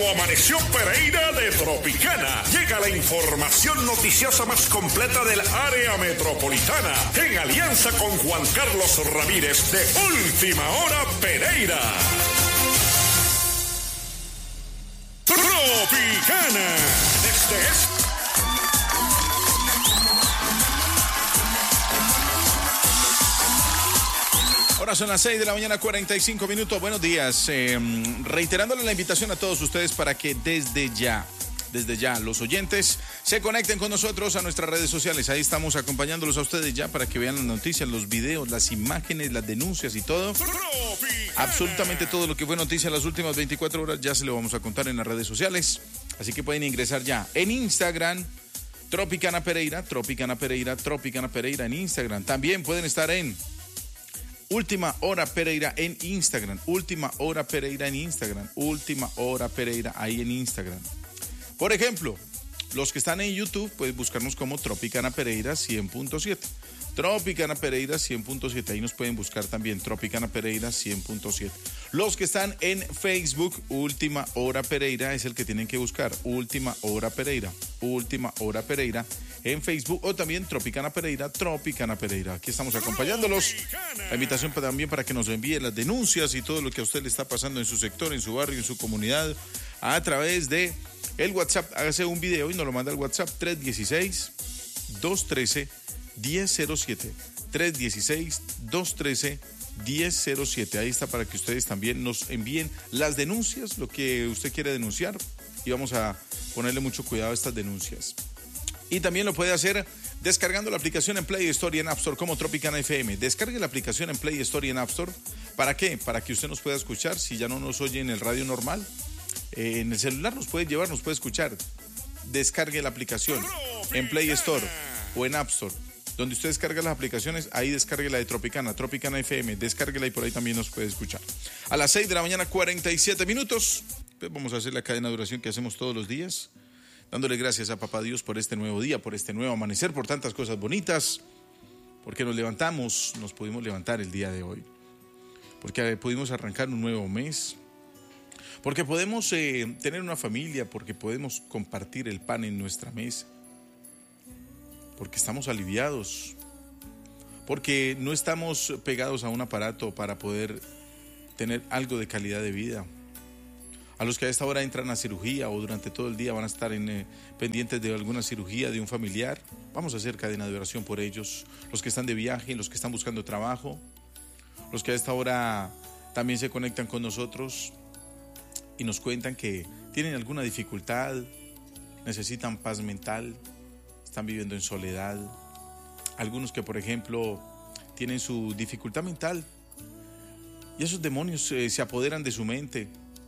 como amaneció Pereira de Tropicana. Llega la información noticiosa más completa del área metropolitana en alianza con Juan Carlos Ramírez de Última Hora Pereira. Tropicana. Ahora son las 6 de la mañana, 45 minutos. Buenos días. Reiterándole la invitación a todos ustedes para que desde ya, los oyentes se conecten con nosotros a nuestras redes sociales. Ahí estamos acompañándolos a ustedes ya para que vean las noticias, los videos, las imágenes, las denuncias y todo. Absolutamente todo lo que fue noticia en las últimas 24 horas ya se lo vamos a contar en las redes sociales. Así que pueden ingresar ya en Instagram, Tropicana Pereira en Instagram. También pueden estar en Última Hora Pereira en Instagram. Última Hora Pereira ahí en Instagram. Por ejemplo, los que están en YouTube, pueden buscarnos como Tropicana Pereira 100.7. Tropicana Pereira 100.7. Ahí nos pueden buscar también, Tropicana Pereira 100.7. Los que están en Facebook, Última Hora Pereira es el que tienen que buscar. Última Hora Pereira en Facebook, o también Tropicana Pereira. Aquí estamos acompañándolos. La invitación también para que nos envíen las denuncias y todo lo que a usted le está pasando en su sector, en su barrio, en su comunidad, a través de el WhatsApp. Hágase un video y nos lo manda al WhatsApp 316-213-1007. 316-213-1007. Ahí está para que ustedes también nos envíen las denuncias, lo que usted quiere denunciar, y vamos a ponerle mucho cuidado a estas denuncias. Y también lo puede hacer descargando la aplicación en Play Store y en App Store como Tropicana FM. Descargue la aplicación en Play Store y en App Store. ¿Para qué? Para que usted nos pueda escuchar. Si ya no nos oye en el radio normal, en el celular nos puede llevar, nos puede escuchar. Descargue la aplicación en Play Store o en App Store. Donde usted descarga las aplicaciones, ahí descargue la de Tropicana FM. Descárguela y por ahí también nos puede escuchar. A las 6 de la mañana, 47 minutos. Pues vamos a hacer la cadena de oración que hacemos todos los días, dándole gracias a Papá Dios por este nuevo día, por este nuevo amanecer, por tantas cosas bonitas, porque nos pudimos levantar el día de hoy, porque pudimos arrancar un nuevo mes, porque podemos tener una familia, porque podemos compartir el pan en nuestra mesa, porque estamos aliviados, porque no estamos pegados a un aparato para poder tener algo de calidad de vida. A los que a esta hora entran a cirugía o durante todo el día van a estar pendientes de alguna cirugía de un familiar, vamos a hacer cadena de oración por ellos. Los que están de viaje, los que están buscando trabajo, los que a esta hora también se conectan con nosotros y nos cuentan que tienen alguna dificultad, necesitan paz mental, están viviendo en soledad. Algunos que, por ejemplo, tienen su dificultad mental y esos demonios se apoderan de su mente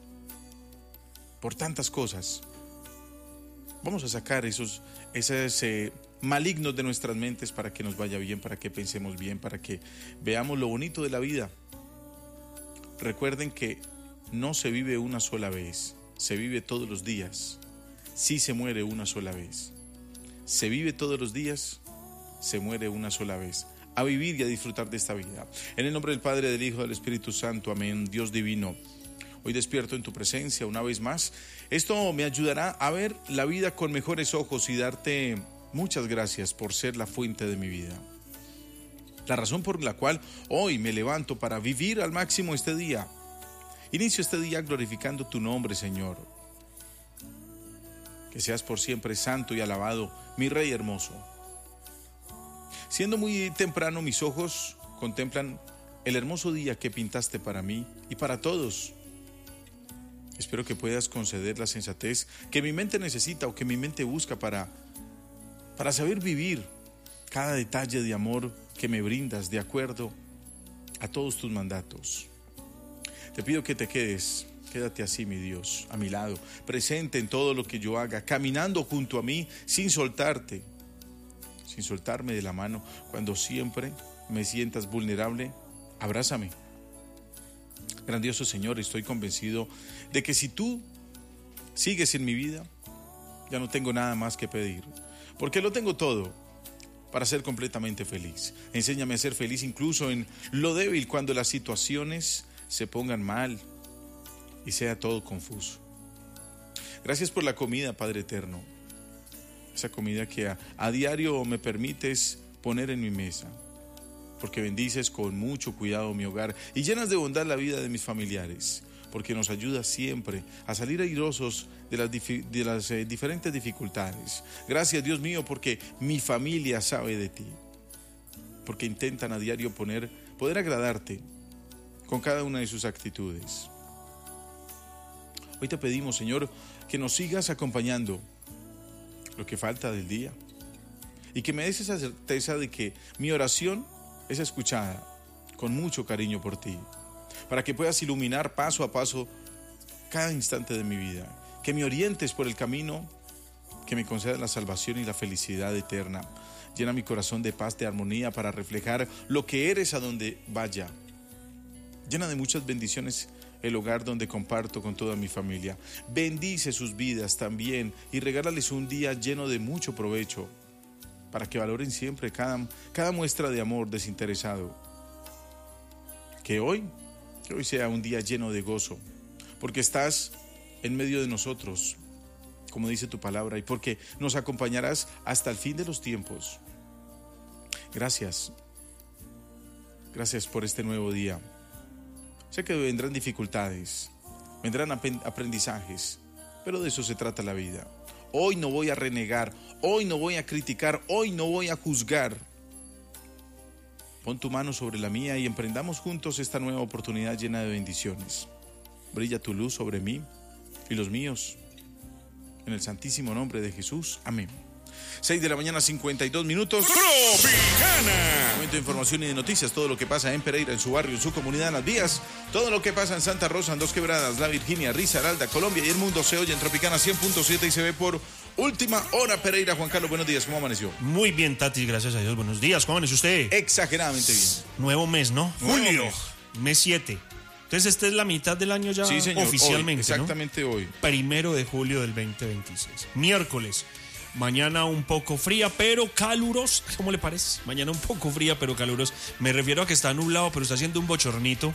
por tantas cosas. Vamos a sacar esos malignos de nuestras mentes para que nos vaya bien, para que pensemos bien, para que veamos lo bonito de la vida. Recuerden que no se vive una sola vez, se vive todos los días. Sí se muere una sola vez. Se vive todos los días, se muere una sola vez. A vivir y a disfrutar de esta vida. En el nombre del Padre, del Hijo y del Espíritu Santo. Amén. Dios divino, hoy despierto en tu presencia una vez más. Esto me ayudará a ver la vida con mejores ojos y darte muchas gracias por ser la fuente de mi vida. La razón por la cual hoy me levanto para vivir al máximo este día. Inicio este día glorificando tu nombre, Señor. Que seas por siempre santo y alabado, mi Rey hermoso. Siendo muy temprano, mis ojos contemplan el hermoso día que pintaste para mí y para todos. Espero que puedas conceder la sensatez que mi mente necesita o que mi mente busca para saber vivir cada detalle de amor que me brindas de acuerdo a todos tus mandatos. Te pido que te quédate así, mi Dios, a mi lado, presente en todo lo que yo haga, caminando junto a mí sin soltarme de la mano. Cuando siempre me sientas vulnerable, abrázame. Grandioso Señor, estoy convencido de que si tú sigues en mi vida, ya no tengo nada más que pedir, porque lo tengo todo para ser completamente feliz. Enséñame a ser feliz incluso en lo débil, cuando las situaciones se pongan mal y sea todo confuso. Gracias por la comida, Padre eterno. Esa comida que a diario me permites poner en mi mesa. Porque bendices con mucho cuidado mi hogar y llenas de bondad la vida de mis familiares. Porque nos ayudas siempre a salir airosos de las diferentes dificultades. Gracias, Dios mío, porque mi familia sabe de ti. Porque intentan a diario poder agradarte con cada una de sus actitudes. Hoy te pedimos, Señor, que nos sigas acompañando lo que falta del día y que me des esa certeza de que mi oración es escuchada con mucho cariño por ti, para que puedas iluminar paso a paso cada instante de mi vida, que me orientes por el camino que me conceda la salvación y la felicidad eterna. Llena mi corazón de paz, de armonía, para reflejar lo que eres a donde vaya. Llena de muchas bendiciones el hogar donde comparto con toda mi familia. Bendice sus vidas también y regálales un día lleno de mucho provecho, para que valoren siempre cada muestra de amor desinteresado. Que hoy sea un día lleno de gozo, porque estás en medio de nosotros, como dice tu palabra, y porque nos acompañarás hasta el fin de los tiempos. Gracias por este nuevo día. Sé que vendrán dificultades, vendrán aprendizajes, pero de eso se trata la vida. Hoy no voy a renegar, hoy no voy a criticar, hoy no voy a juzgar. Pon tu mano sobre la mía y emprendamos juntos esta nueva oportunidad llena de bendiciones. Brilla tu luz sobre mí y los míos. En el santísimo nombre de Jesús. Amén. 6 de la mañana, 52 minutos. Tropicana. Momento de información y de noticias. Todo lo que pasa en Pereira, en su barrio, en su comunidad, en las vías. Todo lo que pasa en Santa Rosa, en Dos Quebradas, La Virginia, Risaralda, Colombia y el mundo se oye en Tropicana 100.7 y se ve por Última Hora Pereira. Juan Carlos, buenos días. ¿Cómo amaneció? Muy bien, Tati, gracias a Dios. Buenos días. ¿Cómo amaneció usted? Exageradamente bien. Nuevo mes, ¿no? Nuevo Julio. mes. Mes 7. Entonces, esta es la mitad del año ya, Sí, señor. oficialmente, Hoy, exactamente, ¿no? hoy. 1 de julio del 2026. Miércoles. Mañana un poco fría, pero calurosa. ¿Cómo le parece? Mañana un poco fría, pero calurosa. Me refiero a que está nublado, pero está haciendo un bochornito.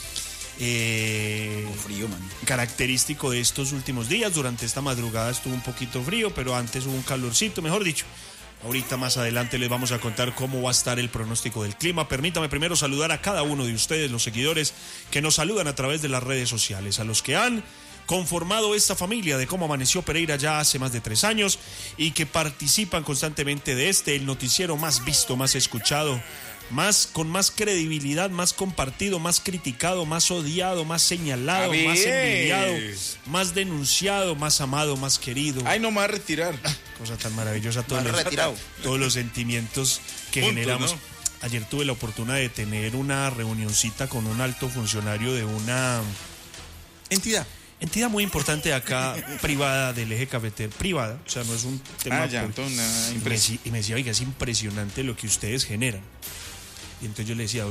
Frío, man. Característico de estos últimos días. Durante esta madrugada estuvo un poquito frío, pero antes hubo un calorcito, mejor dicho. Ahorita más adelante les vamos a contar cómo va a estar el pronóstico del clima. Permítame primero saludar a cada uno de ustedes, los seguidores que nos saludan a través de las redes sociales, a los que han conformado esta familia de Cómo Amaneció Pereira ya hace más de 3 años y que participan constantemente de el noticiero más visto, más escuchado, con más credibilidad, más compartido, más criticado, más odiado, más señalado, más envidiado, más denunciado, más amado, más querido. Ay, no más retirar. Cosa tan maravillosa, todos los sentimientos que Puntos, generamos. ¿no? Ayer tuve la oportunidad de tener una reunioncita con un alto funcionario de una entidad muy importante acá, privada, del eje cafetero, privada, o sea, no es un tema... Y me decía, oiga, es impresionante lo que ustedes generan. Y entonces yo le decía,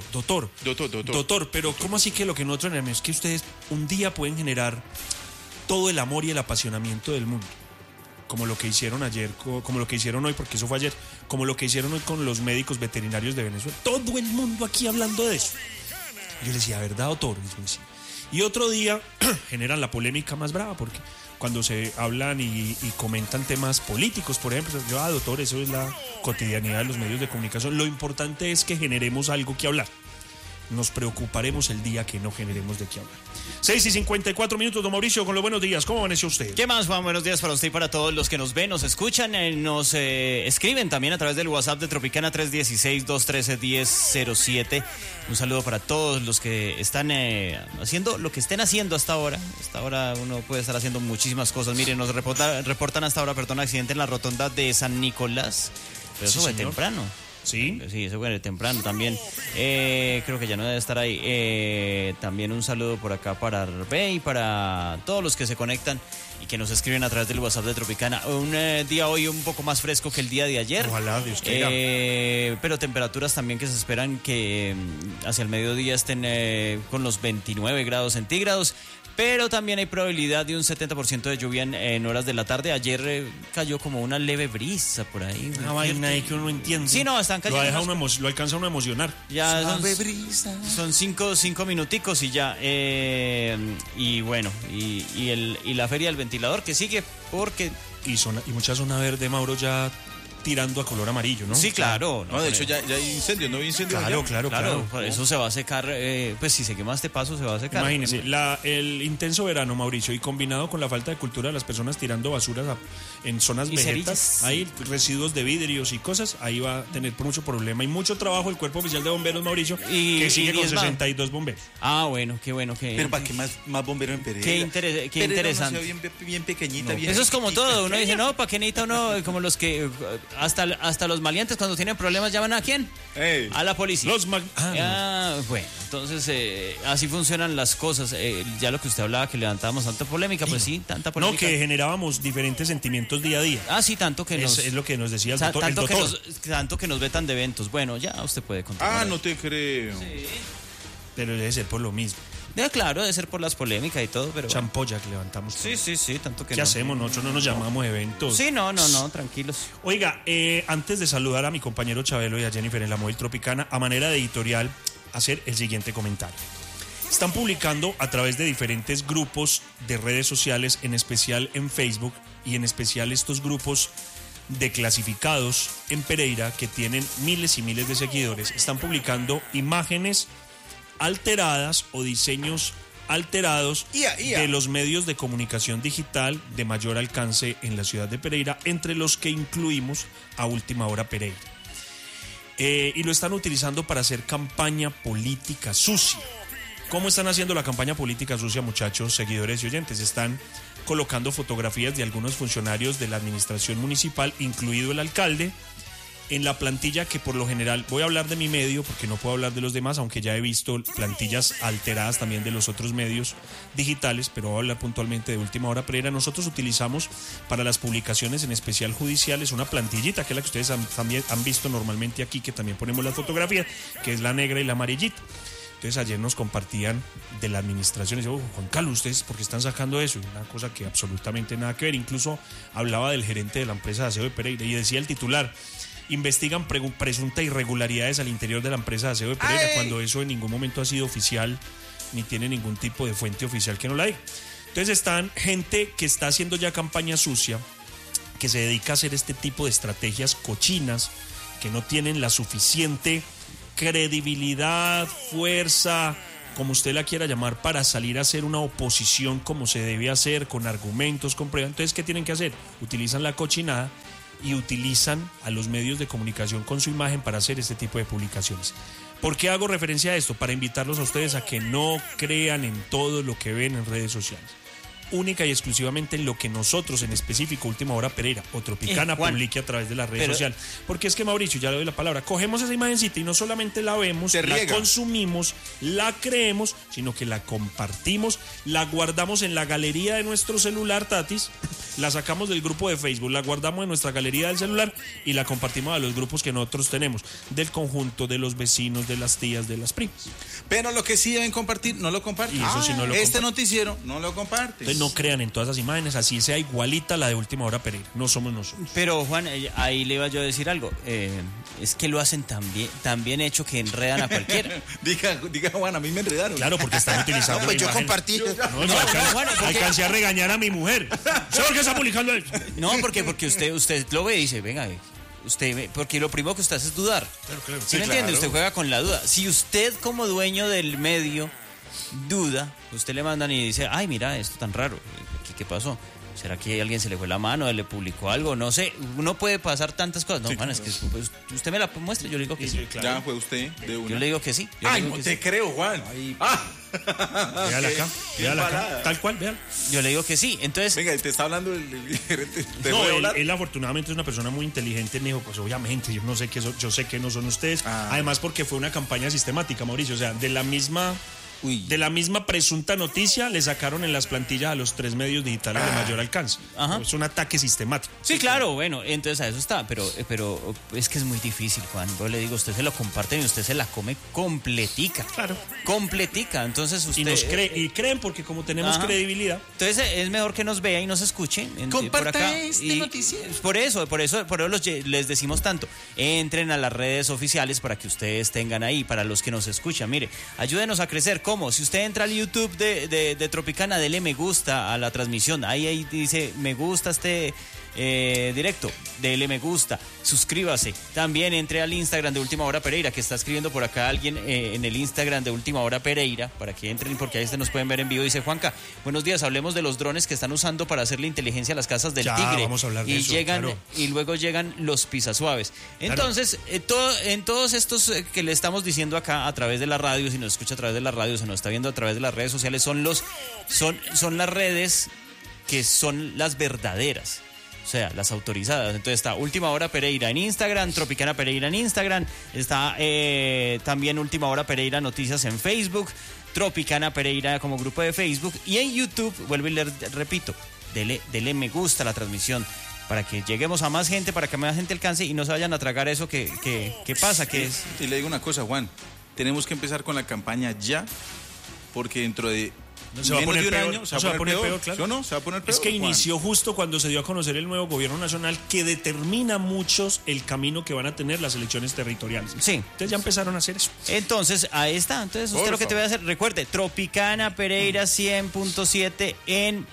doctor, pero ¿cómo así que lo que nosotros generamos es que ustedes un día pueden generar todo el amor y el apasionamiento del mundo? Como lo que hicieron ayer, como lo que hicieron hoy, porque eso fue ayer, como lo que hicieron hoy con los médicos veterinarios de Venezuela. Todo el mundo aquí hablando de eso. Yo le decía, ¿verdad, doctor? Y me decía, y otro día generan la polémica más brava, porque cuando se hablan y comentan temas políticos, por ejemplo, yo, doctor, eso es la cotidianidad de los medios de comunicación. Lo importante es que generemos algo que hablar. Nos preocuparemos el día que no generemos de qué hablar. 6:54, don Mauricio, con los buenos días. ¿Cómo amaneció usted? ¿Qué más, Juan? Buenos días para usted y para todos los que nos ven, nos escuchan, nos escriben también a través del WhatsApp de Tropicana 316-213-1007. Un saludo para todos los que están haciendo lo que estén haciendo hasta ahora. Hasta ahora uno puede estar haciendo muchísimas cosas. Miren, nos reportan hasta ahora, accidente en la rotonda de San Nicolás. Pero eso fue temprano. ¿Sí? Sí, eso fue temprano también. Creo que ya no debe estar ahí. También un saludo por acá para Arbe y para todos los que se conectan y que nos escriben a través del WhatsApp de Tropicana. Un día hoy un poco más fresco que el día de ayer. Ojalá, Dios quiera. Pero temperaturas también que se esperan que hacia el mediodía estén con los 29 grados centígrados. pero también hay probabilidad de un 70% de lluvia en horas de la tarde. Ayer cayó como una leve brisa por ahí. Una vaina ahí que uno no entiende. Sí, no, están cayendo. Lo alcanza uno a emocionar. Ya son cinco minuticos y ya. Y bueno, y la feria del ventilador que sigue porque... Y mucha zona verde, Mauro, ya tirando a color amarillo, ¿no? Sí, claro. No, de hecho ya hay incendios, ¿no hay incendios? Claro. Por eso se va a secar, pues si se quema este paso se va a secar. Imagínese, el intenso verano, Mauricio, y combinado con la falta de cultura de las personas tirando basuras en zonas vegetas, hay residuos de vidrios y cosas, ahí va a tener mucho problema y mucho trabajo el Cuerpo Oficial de Bomberos, Mauricio, que sigue con 62 bomberos. Ah, bueno, qué bueno. Pero ¿para qué más bomberos en Pereira? Qué interesante. Bien pequeñita, bien. Eso es como todo, uno dice, no, ¿para qué necesita uno? Como los que... Hasta los maleantes cuando tienen problemas llaman ¿a quién? Hey. A la policía. Bueno, entonces así funcionan las cosas. Ya lo que usted hablaba, que levantábamos tanta polémica, pues sí, tanta polémica. No, que generábamos diferentes sentimientos día a día. Sí, tanto que es lo que nos decía el doctor. Tanto que nos vetan de eventos. Bueno, ya usted puede contar. No te creo. Sí. Pero debe ser por lo mismo. Claro, debe ser por las polémicas y todo, pero... Champolla que levantamos. Sí, tanto que ¿Qué hacemos? Nosotros no nos llamamos eventos. Sí, no, tranquilos. Oiga, antes de saludar a mi compañero Chabelo y a Jennifer en la Móvil Tropicana, a manera de editorial, hacer el siguiente comentario. Están publicando a través de diferentes grupos de redes sociales, en especial en Facebook, y en especial estos grupos de clasificados en Pereira, que tienen miles y miles de seguidores, están publicando imágenes alteradas o diseños alterados de los medios de comunicación digital de mayor alcance en la ciudad de Pereira, entre los que incluimos a Última Hora Pereira. Y lo están utilizando para hacer campaña política sucia. ¿Cómo están haciendo la campaña política sucia, muchachos, seguidores y oyentes? Están colocando fotografías de algunos funcionarios de la administración municipal, incluido el alcalde, en la plantilla que por lo general, voy a hablar de mi medio porque no puedo hablar de los demás, aunque ya he visto plantillas alteradas también de los otros medios digitales, pero voy a hablar puntualmente de Última Hora Pereira. Nosotros utilizamos para las publicaciones, en especial judiciales, una plantillita que es la que ustedes también han visto normalmente aquí, que también ponemos las fotografías, que es la negra y la amarillita. Entonces ayer nos compartían de la administración y decían, Juan Carlos, ¿ustedes por qué están sacando eso? Y una cosa que absolutamente nada que ver. Incluso hablaba del gerente de la empresa de aseo de Pereira y decía el titular: investigan presuntas irregularidades al interior de la empresa de aseo de Pereira, cuando eso en ningún momento ha sido oficial, ni tiene ningún tipo de fuente oficial que no la diga. Entonces están gente que está haciendo ya campaña sucia, que se dedica a hacer este tipo de estrategias cochinas, que no tienen la suficiente credibilidad, fuerza, como usted la quiera llamar, para salir a hacer una oposición como se debe hacer, con argumentos, con pruebas. Entonces, ¿qué tienen que hacer? Utilizan la cochinada y utilizan a los medios de comunicación con su imagen para hacer este tipo de publicaciones. ¿Por qué hago referencia a esto? Para invitarlos a ustedes a que no crean en todo lo que ven en redes sociales. Única y exclusivamente en lo que nosotros, en específico Última Hora Pereira o Tropicana, publique a través de las redes sociales. Porque es que, Mauricio, ya le doy la palabra, cogemos esa imagencita y no solamente la vemos, la consumimos, la creemos, sino que la compartimos, la guardamos en la galería de nuestro celular, Tatis, la sacamos del grupo de Facebook, la guardamos en nuestra galería del celular y la compartimos a los grupos que nosotros tenemos, del conjunto, de los vecinos, de las tías, de las primas. Pero lo que sí deben compartir, no lo comparten. Y eso sí no lo noticiero no lo comparten. No crean en todas esas imágenes, así sea igualita a la de Última Hora Pereira, no somos nosotros. Pero Juan, ahí le iba yo a decir algo, es que lo hacen tan bien hecho que enredan a cualquiera. diga Juan, a mí me enredaron. Claro, porque están utilizando no, pues yo compartí. Alcancé a regañar a mi mujer. ¿Sabes por qué está publicando eso? No, porque usted lo ve y dice, venga, porque lo primero que usted hace es dudar. Claro. ¿Sí me entiende? Usted juega con la duda. Si usted como dueño del medio duda, usted le mandan y dice, ay, mira, esto tan raro, ¿qué pasó? ¿Será que alguien se le fue la mano, le publicó algo? No sé, uno puede pasar tantas cosas. No, Juan, es que pues, usted me la muestra, yo le digo que sí. Claro. Ya fue usted de una. Yo le digo que sí. No te creo, Juan. Véala acá, tal cual, véala. Yo le digo que sí, entonces... Venga, te está hablando el gerente. No, él afortunadamente es una persona muy inteligente. Me dijo, pues obviamente, yo sé que no son ustedes. Además porque fue una campaña sistemática, Mauricio. O sea, de la misma de la misma presunta noticia le sacaron en las plantillas a los 3 medios digitales de mayor alcance. Ajá. Es un ataque sistemático. Sí, claro, bueno, entonces a eso está, pero es que es muy difícil, Juan. Yo le digo, usted se lo comparten y usted se la come completica. Claro. Completica, entonces usted... Y creen porque como tenemos credibilidad. Entonces es mejor que nos vea y nos escuche. Comparta noticia. Por eso les decimos tanto. Entren a las redes oficiales para que ustedes tengan ahí, para los que nos escuchan. Mire, ayúdenos a crecer. ¿Cómo? Si usted entra al YouTube de Tropicana, dele me gusta a la transmisión. Ahí dice me gusta directo, dele me gusta, suscríbase. También entre al Instagram de Última Hora Pereira, que está escribiendo por acá alguien en el Instagram de Última Hora Pereira, para que entren, porque ahí nos pueden ver en vivo. Dice Juanca, buenos días, hablemos de los drones que están usando para hacerle inteligencia a las casas del Tigre. Vamos a hablar de eso, claro. Y luego llegan los pisasuaves. Entonces, en todos estos que le estamos diciendo acá a través de la radio, si nos escucha a través de la radio, se nos está viendo a través de las redes sociales, son las redes que son las verdaderas. O sea, las autorizadas. Entonces está Última Hora Pereira en Instagram, Tropicana Pereira en Instagram, está también Última Hora Pereira Noticias en Facebook, Tropicana Pereira como grupo de Facebook, y en YouTube, vuelvo y le repito, dele me gusta a la transmisión para que lleguemos a más gente, para que más gente alcance y no se vayan a tragar eso que pasa, que es... Y le digo una cosa, Juan, tenemos que empezar con la campaña ya, porque dentro de... Se va a poner peor, se va a poner peor, claro. ¿No? Se va a poner peor. Es que inició justo cuando se dio a conocer el nuevo gobierno nacional que determina muchos el camino que van a tener las elecciones territoriales. Sí. Entonces ya empezaron a hacer eso. Entonces, ahí está. Entonces, usted lo que te voy a hacer, recuerde, Tropicana Pereira 100.7 en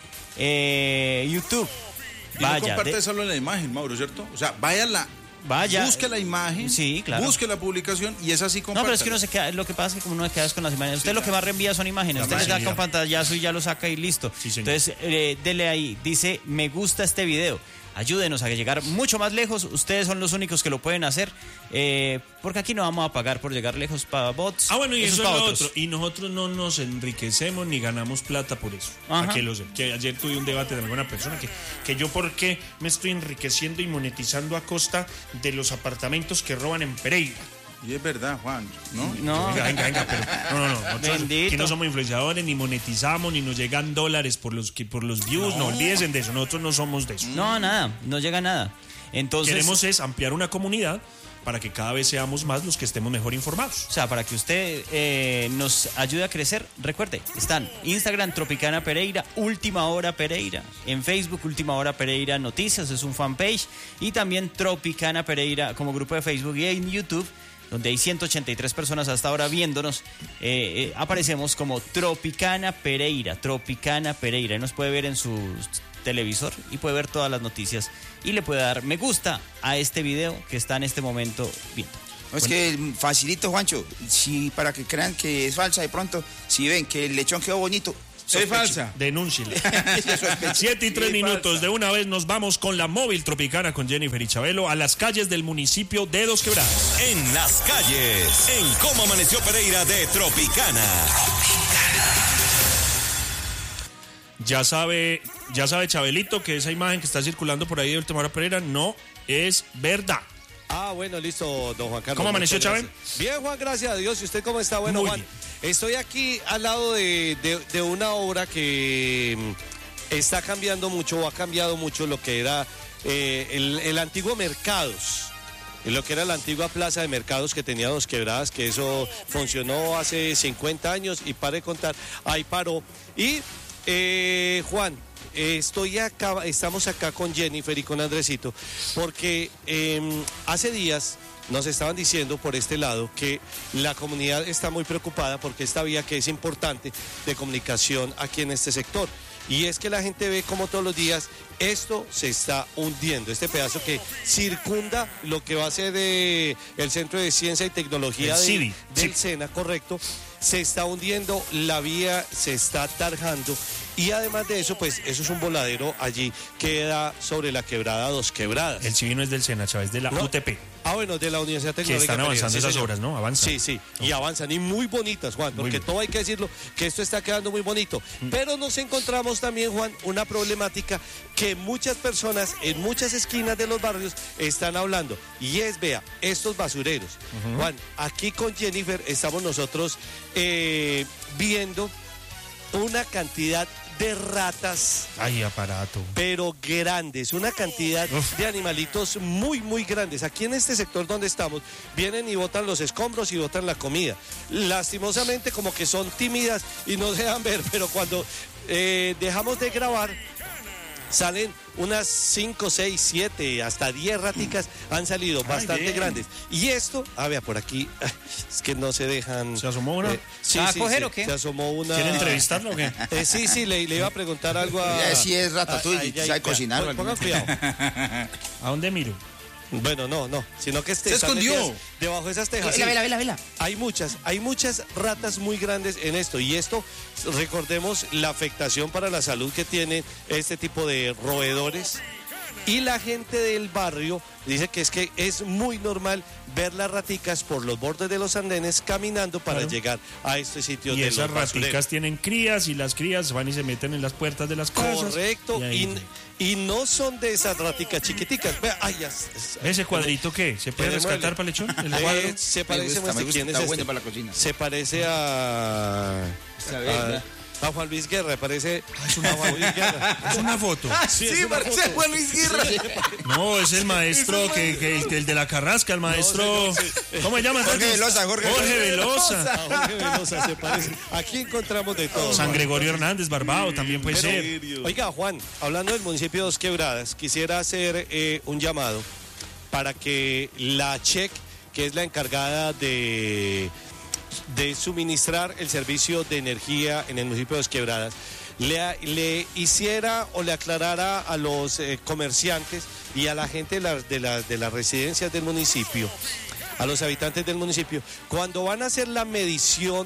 YouTube. Y no comparte solo la imagen, Mauro, ¿cierto? O sea, busque la imagen, sí, claro. Busque la publicación y es así compártala. No, pero es que uno se queda, lo que pasa es que como uno se queda con las imágenes. Usted lo que más reenvía son imágenes. Usted les da con pantallazo y ya lo saca y listo. Sí, entonces, dele ahí, dice, me gusta este video. Ayúdenos a llegar mucho más lejos. Ustedes son los únicos que lo pueden hacer. Porque aquí no vamos a pagar por llegar lejos para bots. Bueno, y eso es lo otro. Y nosotros no nos enriquecemos ni ganamos plata por eso. Que ayer tuve un debate de alguna persona que yo por qué me estoy enriqueciendo y monetizando a costa de los apartamentos que roban en Pereira. Y es verdad, Juan, ¿no? No. Venga, pero no. Bendito. Aquí no somos influenciadores, ni monetizamos, ni nos llegan dólares por los views. No olvídense de eso, nosotros no somos de eso. No, nada, no llega nada. Entonces, queremos es ampliar una comunidad para que cada vez seamos más los que estemos mejor informados. O sea, para que usted nos ayude a crecer, recuerde, están Instagram Tropicana Pereira, Última Hora Pereira, en Facebook Última Hora Pereira Noticias, es un fanpage, y también Tropicana Pereira como grupo de Facebook, y en YouTube, donde hay 183 personas hasta ahora viéndonos, aparecemos como Tropicana Pereira, y nos puede ver en su televisor y puede ver todas las noticias y le puede dar me gusta a este video que está en este momento viendo. No, es que facilito, Juancho, para que crean que es falsa de pronto, si ven que el lechón quedó bonito, es falsa. Denúnciele. 7:03 de una vez nos vamos con la móvil Tropicana con Jennifer y Chabelo a las calles del municipio de Dos Quebradas. En las calles, en Cómo Amaneció Pereira de Tropicana. Ya sabe Chabelito que esa imagen que está circulando por ahí de Última Hora Pereira no es verdad. Bueno, listo, don Juan Carlos. ¿Cómo amaneció, Chávez? Bien, Juan, gracias a Dios. ¿Y usted cómo está? Bueno, muy Juan, bien. Estoy aquí al lado de una obra que está cambiando mucho, o ha cambiado mucho lo que era el antiguo Mercados. Lo que era la antigua plaza de mercados que tenía Dos Quebradas, que eso funcionó hace 50 años y para de contar, ahí paró. Y, Juan, estamos acá con Jennifer y con Andresito, porque hace días nos estaban diciendo por este lado que la comunidad está muy preocupada porque esta vía que es importante de comunicación aquí en este sector. Y es que la gente ve como todos los días esto se está hundiendo, este pedazo que circunda lo que va a ser el Centro de Ciencia y Tecnología del SENA, correcto, se está hundiendo, la vía se está tarjando Y además de eso, pues eso es un voladero allí, queda sobre la quebrada Dos Quebradas. El sí no es del SENA, Chávez, es de la UTP. Bueno, de la Universidad Que Tecnológica. están avanzando sí, esas obras, ¿no? Avanzan. Sí, y avanzan, y muy bonitas, Juan, porque todo hay que decirlo, que esto está quedando muy bonito. Pero nos encontramos también, Juan, una problemática que muchas personas en muchas esquinas de los barrios están hablando, y es, vea, estos basureros. Juan, aquí con Jennifer estamos nosotros viendo una cantidad de ratas. Ay, aparato. Pero grandes, una cantidad de animalitos muy, muy grandes. Aquí en este sector donde estamos, vienen y botan los escombros y botan la comida. Lastimosamente como que son tímidas y no se dejan ver, pero cuando dejamos de grabar, salen unas 5, 6, 7, hasta 10 raticas han salido, bastante grandes. Y esto, vea, por aquí, es que no se dejan. ¿Se asomó una? Sí, ¿Va a coger o qué? Se asomó una. ¿Quiere entrevistarlo o qué? Sí, le iba a preguntar algo a. Si es ratatouille, sabe cocinar. Pongan cuidado. ¿A dónde miro? Bueno, no, sino que Se escondió. Debajo de esas tejas. Vela. Hay muchas ratas muy grandes en esto, y esto, recordemos la afectación para la salud que tienen este tipo de roedores. Y la gente del barrio dice que es muy normal ver las raticas por los bordes de los andenes caminando para llegar a este sitio. Y de esas los basureros. raticas tienen crías, y las crías van y se meten en las puertas de las casas. Correcto, y no son de esas raticas chiquiticas. Vea, ¿Ese cuadrito qué? ¿Se puede rescatar, Palechón? ¿El cuadro? Se parece, ¿quién es está bueno este? para la cocina. Se parece a Juan Luis Guerra, parece. Es una foto. Es una foto. Sí, parece Juan Luis Guerra. No, es el maestro, el de la Carrasca, el maestro. ¿Cómo se llama? Jorge Velosa. Jorge Velosa. Jorge Velosa se parece. Aquí encontramos de todo. San Gregorio Hernández, Barbado, también puede ser. Oiga, Juan, hablando del municipio de Dos Quebradas, quisiera hacer un llamado para que la CHEC, que es la encargada de suministrar el servicio de energía en el municipio de Dos Quebradas, le hiciera o le aclarara a los comerciantes y a la gente de las residencias del municipio, a los habitantes del municipio, cuando van a hacer la medición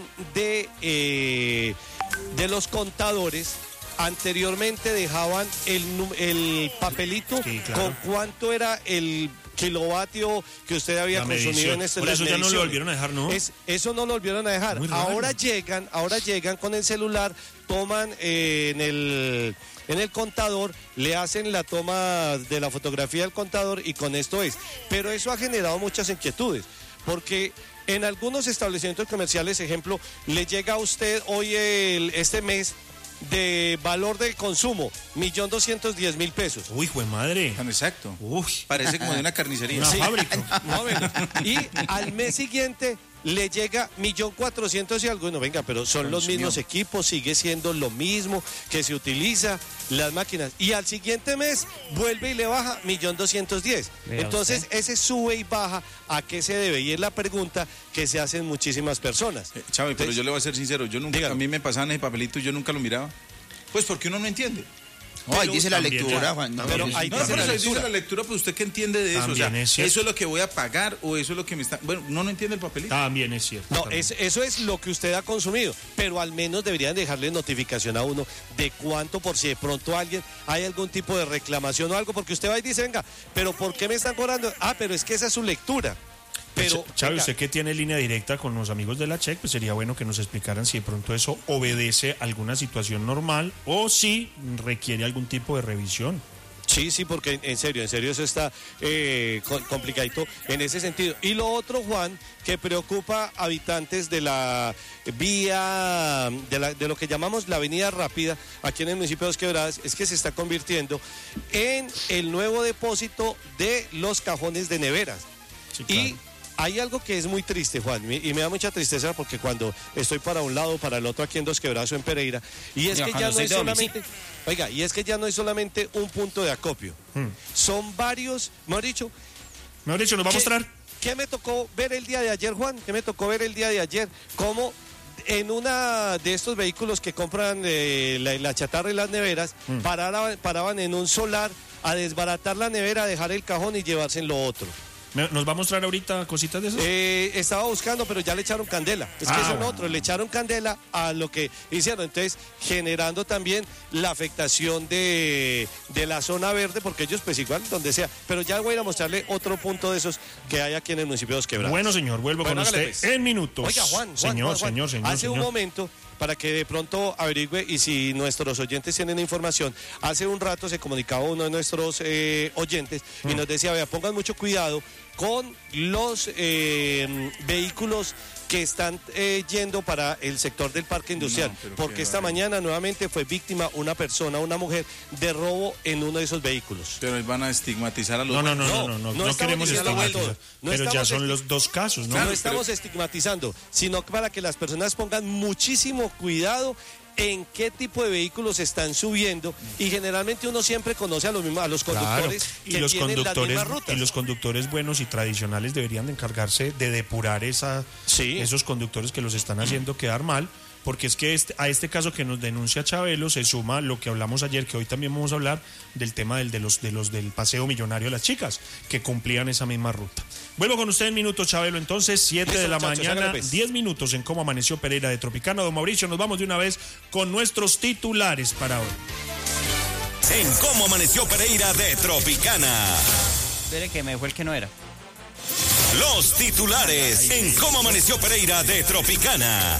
de los contadores. Anteriormente dejaban el papelito, sí, claro, con cuánto era el kilovatio que usted había consumido en este. Por eso ya no lo volvieron a dejar, ¿no? Eso no lo volvieron a dejar. Ahora llegan con el celular, toman en el contador, le hacen la toma de la fotografía del contador, y con esto es. Pero eso ha generado muchas inquietudes, porque en algunos establecimientos comerciales, ejemplo, le llega a usted hoy este mes de valor del consumo, 1.210.000 pesos. Uy, jue madre. Exacto. Uy. Parece como de una carnicería. Una fábrica. No, y al mes siguiente le llega 1.400.000 y algo. Bueno, venga, pero son los mismos equipos, sigue siendo lo mismo que se utiliza, las máquinas. Y al siguiente mes vuelve y le baja 1.210.000. Entonces, ese sube y baja, ¿a qué se debe? Y es la pregunta que se hacen muchísimas personas. Chávez, pero yo le voy a ser sincero, a mí me pasaban ese papelito y yo nunca lo miraba. Pues porque uno no entiende. No, ahí dice la lectura, Juan. Pero ahí dice la lectura, pues usted qué entiende de eso. O sea, eso es lo que voy a pagar, o eso es lo que me está. Bueno, no entiende el papelito. También es cierto. No, eso es lo que usted ha consumido, pero al menos deberían dejarle notificación a uno de cuánto, por si de pronto hay algún tipo de reclamación o algo, porque usted va y dice, venga, pero ¿por qué me están cobrando? Pero es que esa es su lectura. Pero, Chávez, usted que tiene línea directa con los amigos de la CHEC, pues sería bueno que nos explicaran si de pronto eso obedece a alguna situación normal o si requiere algún tipo de revisión. Sí, porque en serio eso está complicadito en ese sentido. Y lo otro, Juan, que preocupa a habitantes de la vía, de lo que llamamos la avenida rápida, aquí en el municipio de Dos Quebradas, es que se está convirtiendo en el nuevo depósito de los cajones de neveras. Sí, claro. Y hay algo que es muy triste, Juan, y me da mucha tristeza porque cuando estoy para un lado o para el otro aquí en Dos Quebradas o en Pereira, y es que ya no es solamente, no es solamente un punto de acopio, son varios, mejor dicho, nos va a mostrar. ¿Qué me tocó ver el día de ayer, Juan? ¿Qué me tocó ver el día de ayer? Cómo en una de estos vehículos que compran la chatarra y las neveras, paraban en un solar a desbaratar la nevera, a dejar el cajón y llevarse en lo otro. ¿Nos va a mostrar ahorita cositas de eso? Estaba buscando, pero ya le echaron candela. Es que son otros, le echaron candela a lo que hicieron. Entonces, generando también la afectación de la zona verde, porque ellos, pues igual, donde sea. Pero ya voy a ir a mostrarle otro punto de esos que hay aquí en el municipio de Dos Quebradas. Bueno, señor, vuelvo con usted pues. en minutos. Oiga, Juan. Señor. Hace un momento, para que de pronto averigüe, y si nuestros oyentes tienen información, hace un rato se comunicaba uno de nuestros oyentes y nos decía, vea, pongan mucho cuidado con los vehículos que están yendo para el sector del parque industrial, porque esta mañana nuevamente fue víctima una mujer, de robo en uno de esos vehículos. Pero van a estigmatizar a los... No queremos estigmatizar, pero ya son los dos casos, ¿no? No estamos estigmatizando, sino para que las personas pongan muchísimo cuidado en qué tipo de vehículos están subiendo, y generalmente uno siempre conoce a los conductores, y que los tienen las conductores mismas rutas. y los conductores buenos y tradicionales deberían de encargarse de depurar esos conductores que los están haciendo quedar mal, porque es que a este caso que nos denuncia Chabelo se suma lo que hablamos ayer, que hoy también vamos a hablar del tema del paseo millonario de las chicas que cumplían esa misma ruta. Vuelvo con usted en minutos, Chabelo, entonces 7 de la mañana, 10 minutos en Cómo Amaneció Pereira de Tropicana. Don Mauricio, nos vamos de una vez con nuestros titulares para hoy. En Cómo Amaneció Pereira de Tropicana. Espere que me fue el que no era. Los titulares en Cómo Amaneció Pereira de Tropicana.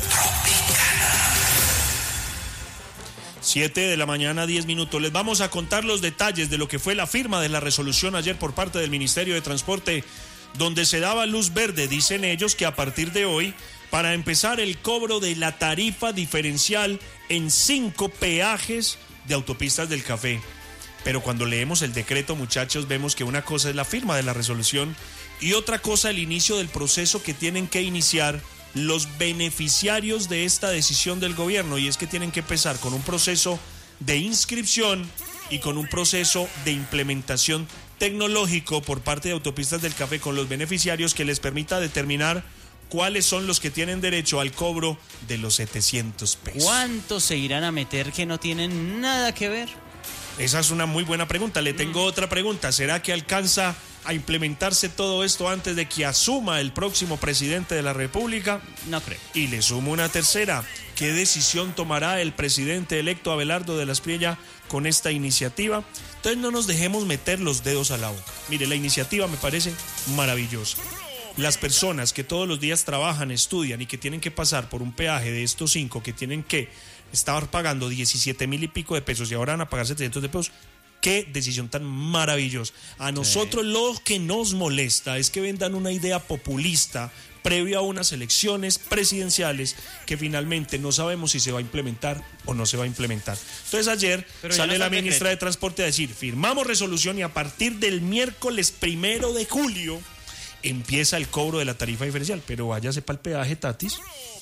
7 de la mañana, 10 minutos. Les vamos a contar los detalles de lo que fue la firma de la resolución ayer por parte del Ministerio de Transporte, donde se daba luz verde, dicen ellos, que a partir de hoy, para empezar el cobro de la tarifa diferencial en 5 peajes de autopistas del Café. Pero cuando leemos el decreto, muchachos, vemos que una cosa es la firma de la resolución y otra cosa el inicio del proceso que tienen que iniciar los beneficiarios de esta decisión del gobierno, y es que tienen que empezar con un proceso de inscripción y con un proceso de implementación tecnológico por parte de Autopistas del Café con los beneficiarios que les permita determinar cuáles son los que tienen derecho al cobro de los 700 pesos. ¿Cuántos se irán a meter que no tienen nada que ver? Esa es una muy buena pregunta. Le tengo otra pregunta. ¿Será que alcanza a implementarse todo esto antes de que asuma el próximo presidente de la República? No creo. Y le sumo una tercera. ¿Qué decisión tomará el presidente electo Abelardo de la Espriella con esta iniciativa? Entonces no nos dejemos meter los dedos a la boca. Mire, la iniciativa me parece maravillosa. Las personas que todos los días trabajan, estudian y que tienen que pasar por un peaje de estos 5 que tienen que estar pagando 17,000 y pico de pesos y ahora van a pagar 700 de pesos. Qué decisión tan maravillosa. A nosotros lo que nos molesta es que vendan una idea populista previo a unas elecciones presidenciales que finalmente no sabemos si se va a implementar o no se va a implementar. Entonces ayer sale la ministra de Transporte a decir, firmamos resolución y a partir del miércoles 1 de julio empieza el cobro de la tarifa diferencial. Pero váyase para el peaje, Tatis,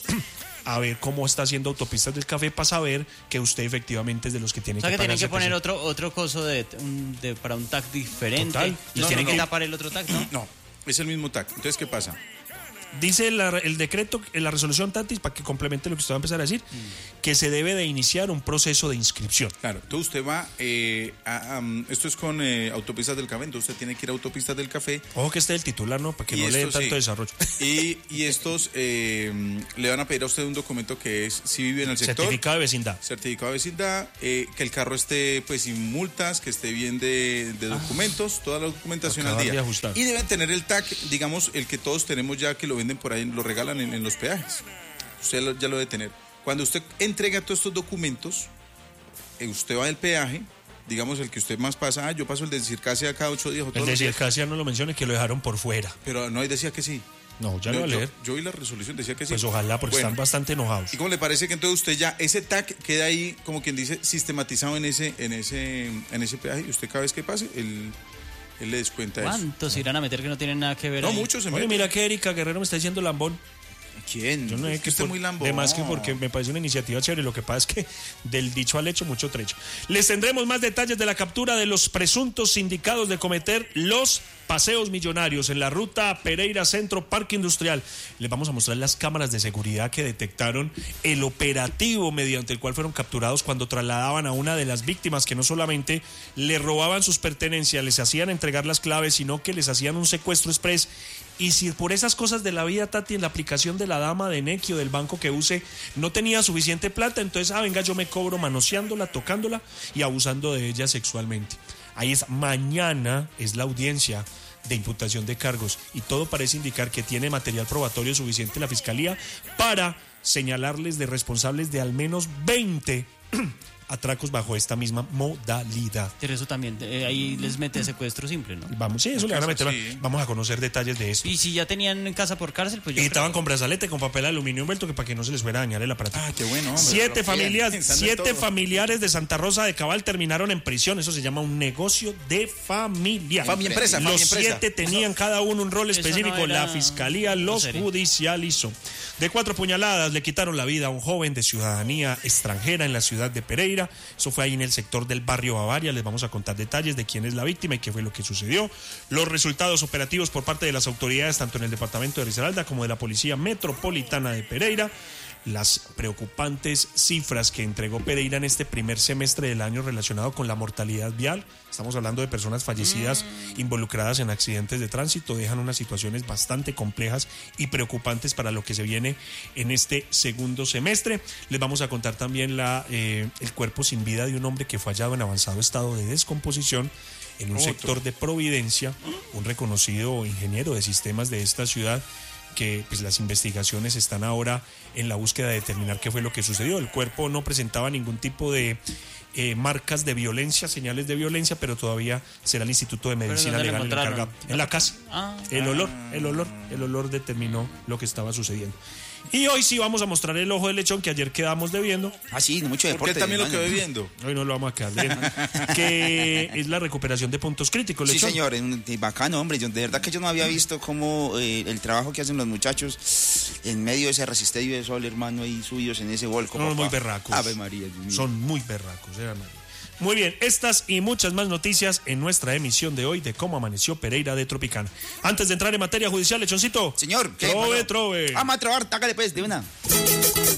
a ver cómo está haciendo Autopistas del Café para saber que usted efectivamente es de los que tiene que pagar. O sea, que tienen que poner otro coso para un tag diferente. Total. Tienen que tapar el otro tag, ¿no? No, es el mismo tag. Entonces, ¿qué pasa? Dice el decreto, la resolución, Tatis, para que complemente lo que usted va a empezar a decir, que se debe de iniciar un proceso de inscripción. Claro, entonces usted va esto es con Autopistas del Café, entonces usted tiene que ir a Autopistas del Café. Ojo que esté el titular, ¿no? Para que no le den tanto desarrollo. Y estos le van a pedir a usted un documento que es si vive en el sector. Certificado de vecindad. Certificado de vecindad, que el carro esté pues sin multas, que esté bien de documentos, toda la documentación al día. Y deben tener el tag, digamos, el que todos tenemos ya, que lo venden por ahí, lo regalan en los peajes. Usted ya lo debe tener. Cuando usted entrega todos estos documentos, usted va al peaje, digamos el que usted más pasa, yo paso el de Circasia cada 8 días. El de Circasia no lo mencione, que lo dejaron por fuera. Pero no, ahí decía que sí. No, ya lo voy a leer. Yo vi la resolución, decía que sí. Pues ojalá, porque están bastante enojados. ¿Y cómo le parece que entonces usted ya, ese tag queda ahí, como quien dice, sistematizado en ese peaje, y usted cada vez que pase, él le descuenta eso? ¿Cuántos irán a meter que no tienen nada que ver? No, ahí? muchos se meten. Oye, mira que Erika Guerrero me está diciendo lambón. ¿Quién? Yo no sé que usted es muy lambo. Además que porque me parece una iniciativa chévere, lo que pasa es que del dicho al hecho mucho trecho. Les tendremos más detalles de la captura de los presuntos sindicados de cometer los paseos millonarios en la ruta Pereira Centro Parque Industrial. Les vamos a mostrar las cámaras de seguridad que detectaron el operativo mediante el cual fueron capturados cuando trasladaban a una de las víctimas, que no solamente le robaban sus pertenencias, les hacían entregar las claves, sino que les hacían un secuestro express. Y si por esas cosas de la vida, Tati, en la aplicación de la dama de Nequi o del banco que use no tenía suficiente plata, entonces, venga, yo me cobro manoseándola, tocándola y abusando de ella sexualmente. Ahí es, mañana es la audiencia de imputación de cargos y todo parece indicar que tiene material probatorio suficiente la Fiscalía para señalarles de responsables de al menos 20 atracos bajo esta misma modalidad. Pero eso también, ahí les mete secuestro simple, ¿no? Vamos, sí, eso le van a meter. Sí. Vamos a conocer detalles de esto. Y si ya tenían casa por cárcel, pues yo y estaban con brazalete, con papel de aluminio envuelto, que para que no se les fuera a dañar el aparato. Qué bueno, hombre. 7 familiares de Santa Rosa de Cabal terminaron en prisión. Eso se llama un negocio de familia. Empresa. Los 7 tenían cada uno un rol específico. No la Fiscalía los judicializó. De 4 puñaladas le quitaron la vida a un joven de ciudadanía extranjera en la ciudad de Pereira. Eso fue ahí en el sector del barrio Bavaria. Les vamos a contar detalles de quién es la víctima y qué fue lo que sucedió. Los resultados operativos por parte de las autoridades, tanto en el departamento de Risaralda como de la Policía Metropolitana de Pereira. Las preocupantes cifras que entregó Pereira en este primer semestre del año relacionado con la mortalidad vial. Estamos hablando de personas fallecidas involucradas en accidentes de tránsito. Dejan unas situaciones bastante complejas y preocupantes para lo que se viene en este segundo semestre. Les vamos a contar también el cuerpo sin vida de un hombre que fue hallado en avanzado estado de descomposición en un sector de Providencia, un reconocido ingeniero de sistemas de esta ciudad, que pues las investigaciones están ahora en la búsqueda de determinar qué fue lo que sucedió. El cuerpo no presentaba ningún tipo de marcas de violencia, señales de violencia, pero todavía será el Instituto de Medicina Legal el encargado. En la casa. El olor determinó lo que estaba sucediendo. Y hoy sí vamos a mostrar el ojo de lechón que ayer quedamos debiendo. Sí, mucho deporte. Porque también lo quedó viendo. Hoy no lo vamos a quedar viendo. Que es la recuperación de puntos críticos, lechón. Sí, señor, bacano, hombre. De verdad que yo no había visto cómo el trabajo que hacen los muchachos en medio de ese resisterio de sol, hermano, ahí subidos en ese volco. Son muy berracos. Ave María, Dios mío. Son muy berracos, María. Muy bien, estas y muchas más noticias en nuestra emisión de hoy de Cómo Amaneció Pereira de Tropicana. Antes de entrar en materia judicial, lechoncito. Señor, ¿qué? Trove. Vamos a trobar, tácale pues, de una.